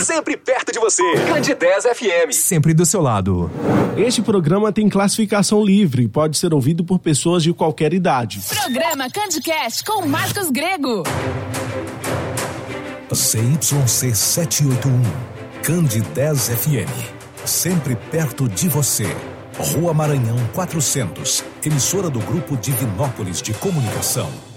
sempre perto de você. Candidez FM, sempre do seu lado. Este programa tem classificação livre e pode ser ouvido por pessoas de qualquer idade. Programa Candicast com Marcos Grego. CYC 781, Candidez FM, sempre perto de você. Rua Maranhão 400, emissora do Grupo Divinópolis de Comunicação.